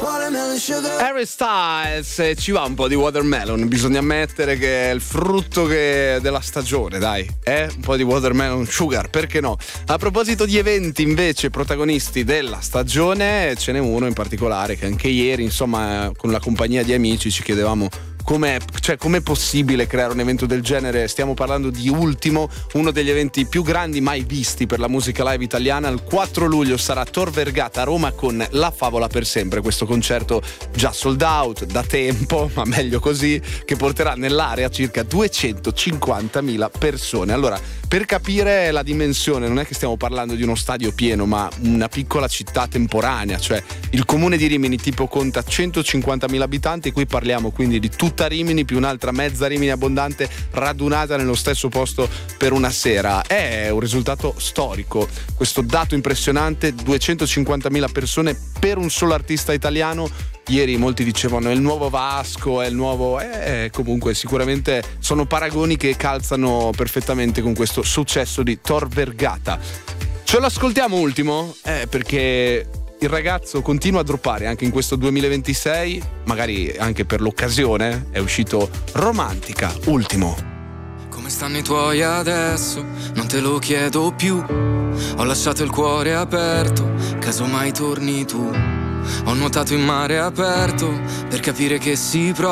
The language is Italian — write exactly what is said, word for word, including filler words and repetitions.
Harry Styles, eh, ci va un po' di watermelon, bisogna ammettere che è il frutto che della stagione, dai, eh? Un po' di watermelon sugar, perché no? A proposito di eventi invece protagonisti della stagione, ce n'è uno in particolare che anche ieri, insomma, con la compagnia di amici ci chiedevamo com'è, cioè com'è possibile creare un evento del genere. Stiamo parlando di Ultimo, uno degli eventi più grandi mai visti per la musica live italiana. Il quattro luglio sarà Tor Vergata a Roma con La Favola per sempre, questo concerto già sold out da tempo, ma meglio così, che porterà nell'area circa duecentocinquantamila persone. Allora, per capire la dimensione, non è che stiamo parlando di uno stadio pieno, ma una piccola città temporanea, cioè il comune di Rimini tipo conta centocinquantamila abitanti, e qui parliamo quindi di tutta Rimini più un'altra mezza Rimini abbondante radunata nello stesso posto per una sera. È un risultato storico, questo dato impressionante, duecentocinquantamila persone per un solo artista italiano. Ieri molti dicevano è il nuovo Vasco, è il nuovo... Eh, comunque sicuramente sono paragoni che calzano perfettamente con questo successo di Tor Vergata. Ce lo ascoltiamo Ultimo? Eh, perché il ragazzo continua a droppare anche in questo duemilaventisei, magari anche per l'occasione, è uscito Romantica, Ultimo. Come stanno i tuoi adesso? Non te lo chiedo più. Ho lasciato il cuore aperto, casomai torni tu. Ho nuotato in mare aperto per capire che si prova